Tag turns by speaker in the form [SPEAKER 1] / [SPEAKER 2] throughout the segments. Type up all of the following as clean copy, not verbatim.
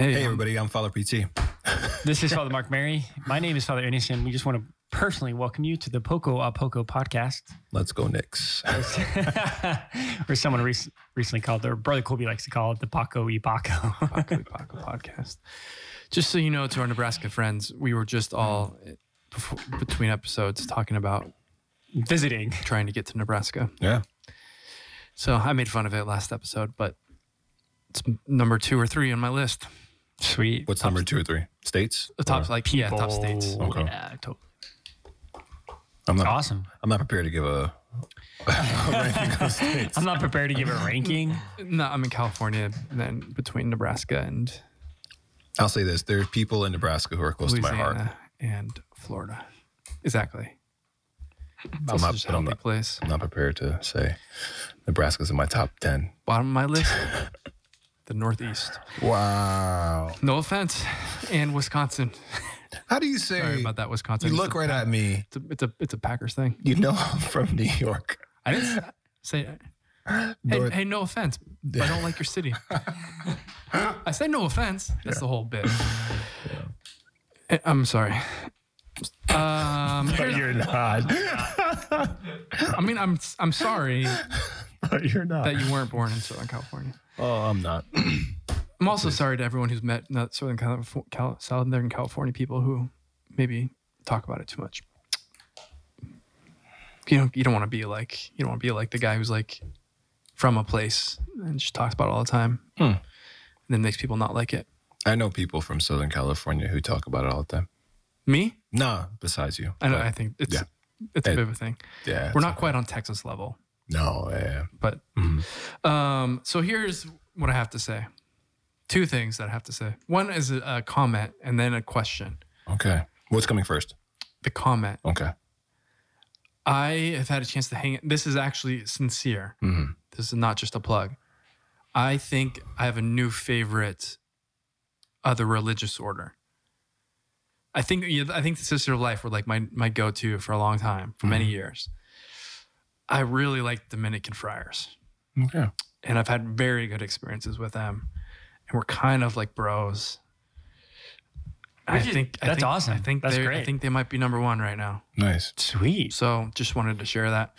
[SPEAKER 1] Hey everybody, I'm Father PT.
[SPEAKER 2] This is Father Mark Mary. My name is Father Ernest, and we just want to personally welcome you to the Poco a Poco podcast.
[SPEAKER 1] Let's go Knicks.
[SPEAKER 2] Or someone recently called, or Brother Colby likes to call it, the Paco y Paco.
[SPEAKER 3] Paco y Paco podcast. Just so you know, to our Nebraska friends, we were just all between episodes talking about
[SPEAKER 2] Visiting.
[SPEAKER 3] trying to get to Nebraska.
[SPEAKER 1] Yeah.
[SPEAKER 3] So I made fun of it last episode, but it's number 2 or 3 on my list.
[SPEAKER 2] Sweet.
[SPEAKER 1] What's number 2 or 3? States?
[SPEAKER 3] The top,
[SPEAKER 1] Or-
[SPEAKER 3] top states.
[SPEAKER 1] Okay.
[SPEAKER 2] Yeah, totally.
[SPEAKER 1] I'm not
[SPEAKER 2] Awesome.
[SPEAKER 1] I'm not prepared to give a ranking of states.
[SPEAKER 2] I'm not prepared to give a ranking.
[SPEAKER 3] No, I'm in California, then between Nebraska and
[SPEAKER 1] I'll say this: there's people in Nebraska who are close to my heart.
[SPEAKER 3] Louisiana and Florida. Exactly.
[SPEAKER 1] I'm
[SPEAKER 3] It's
[SPEAKER 1] not,
[SPEAKER 3] just a
[SPEAKER 1] but I'm
[SPEAKER 3] healthy
[SPEAKER 1] not,
[SPEAKER 3] place.
[SPEAKER 1] I'm not prepared to say Nebraska's in my top 10.
[SPEAKER 3] Bottom of my list, the Northeast.
[SPEAKER 1] Wow.
[SPEAKER 3] No offense, and Wisconsin.
[SPEAKER 1] How do you say?
[SPEAKER 3] Sorry about that, Wisconsin.
[SPEAKER 1] You
[SPEAKER 3] It's
[SPEAKER 1] look
[SPEAKER 3] a-
[SPEAKER 1] right at me.
[SPEAKER 3] It's a Packers thing.
[SPEAKER 1] You know I'm from New York.
[SPEAKER 3] I didn't say.
[SPEAKER 1] North-
[SPEAKER 3] Hey, no offense, but I don't like your city. I said no offense. That's the whole bit. I'm sorry.
[SPEAKER 1] But you're not.
[SPEAKER 3] I mean, I'm sorry
[SPEAKER 1] But you're not.
[SPEAKER 3] that you weren't born in Southern California.
[SPEAKER 1] Oh, I'm not.
[SPEAKER 3] I'm also sorry to everyone who's met not Southern California people who maybe talk about it too much. You don't want to be like the guy who's like from a place and just talks about it all the time, and then makes people not like it.
[SPEAKER 1] I know people from Southern California who talk about it all the time.
[SPEAKER 3] Me?
[SPEAKER 1] Nah, besides you.
[SPEAKER 3] I know.
[SPEAKER 1] But
[SPEAKER 3] I think it's
[SPEAKER 1] yeah.
[SPEAKER 3] a bit of a thing.
[SPEAKER 1] Yeah.
[SPEAKER 3] We're not quite on Texas level,
[SPEAKER 1] No, yeah.
[SPEAKER 3] but so here's what I have to say. 2 things that I have to say. One is a comment and then a question.
[SPEAKER 1] Okay. What's coming first?
[SPEAKER 3] The comment.
[SPEAKER 1] Okay.
[SPEAKER 3] I have had a chance to hang. This is actually sincere.
[SPEAKER 1] Mm-hmm.
[SPEAKER 3] This is not just a plug. I think I have a new favorite of the religious order. I think the Sister of Life were like my go-to for a long time, for many years. I really like Dominican friars,
[SPEAKER 1] Okay.
[SPEAKER 3] and I've had very good experiences with them, and we're kind of like bros.
[SPEAKER 2] That's awesome.
[SPEAKER 3] I think
[SPEAKER 2] That's
[SPEAKER 3] I
[SPEAKER 2] great.
[SPEAKER 3] think they might be number 1 right now.
[SPEAKER 1] Nice.
[SPEAKER 2] Sweet.
[SPEAKER 3] So just wanted to share that.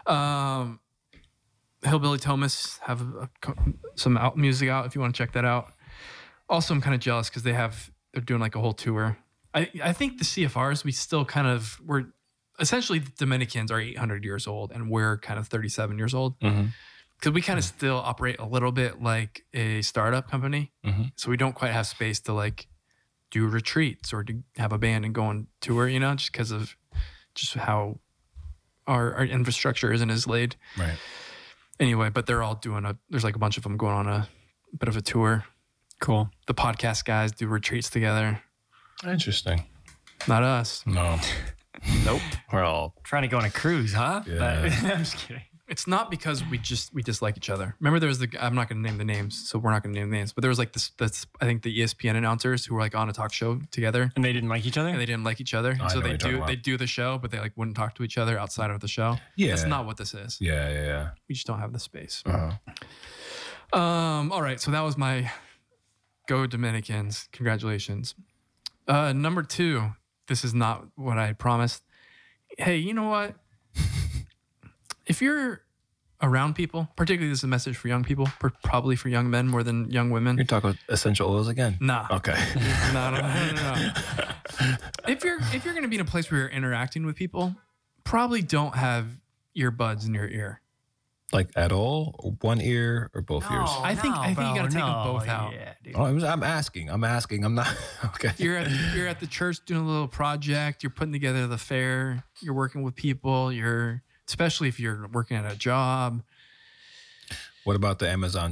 [SPEAKER 3] Hillbilly Thomas have some music out if you want to check that out. Also, I'm kind of jealous because they're doing like a whole tour. I think the CFRs, we're essentially the Dominicans are 800 years old and we're kind of 37 years old.
[SPEAKER 1] Mm-hmm.
[SPEAKER 3] Because we kind of still operate a little bit like a startup company.
[SPEAKER 1] Mm-hmm.
[SPEAKER 3] So we don't quite have space to like do retreats or to have a band and go on tour, just because of just how our infrastructure isn't as laid.
[SPEAKER 1] Right.
[SPEAKER 3] Anyway, but they're all there's like a bunch of them going on a bit of a tour.
[SPEAKER 2] Cool.
[SPEAKER 3] The podcast guys do retreats together.
[SPEAKER 1] Interesting.
[SPEAKER 3] Not us.
[SPEAKER 1] No.
[SPEAKER 3] Nope.
[SPEAKER 1] We're all.
[SPEAKER 2] Trying to go on a cruise, huh?
[SPEAKER 1] Yeah.
[SPEAKER 2] I'm just kidding.
[SPEAKER 3] It's not because we dislike each other. Remember there was I'm not going to name the names, so we're not going to name names, but there was like this I think the ESPN announcers who were like on a talk show together.
[SPEAKER 2] And they didn't like each other?
[SPEAKER 3] And they didn't like each other.
[SPEAKER 1] I
[SPEAKER 3] So
[SPEAKER 1] know what
[SPEAKER 3] they
[SPEAKER 1] you're talking about.
[SPEAKER 3] they do the show, but they like wouldn't talk to each other outside of the show.
[SPEAKER 1] Yeah.
[SPEAKER 3] That's not what this is.
[SPEAKER 1] Yeah.
[SPEAKER 3] We just don't have the space.
[SPEAKER 1] Uh-huh.
[SPEAKER 3] All right, so that was my go Dominicans. Congratulations. Number 2, this is not what I had promised. Hey, you know what? If you're around people, particularly this is a message for young people, probably for young men more than young women.
[SPEAKER 1] You're talking about essential oils again?
[SPEAKER 3] Nah.
[SPEAKER 1] Okay.
[SPEAKER 3] No. If you're going to be in a place where you're interacting with people, probably don't have earbuds in your ear.
[SPEAKER 1] Like at all? Or one ear or both ears?
[SPEAKER 3] I think you gotta take them both out.
[SPEAKER 2] Yeah, dude.
[SPEAKER 1] Oh, I'm asking. I'm not. Okay.
[SPEAKER 3] You're at the church doing a little project. You're putting together the fair. You're working with people. Especially if you're working at a job.
[SPEAKER 1] What about the Amazon